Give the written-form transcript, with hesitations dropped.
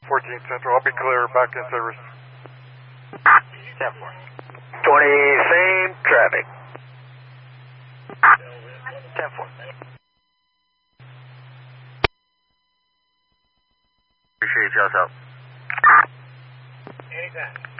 14 Central, I'll be clear, back in service. 10-4. 20, same traffic. 10-4. Appreciate y'all's help. Anytime.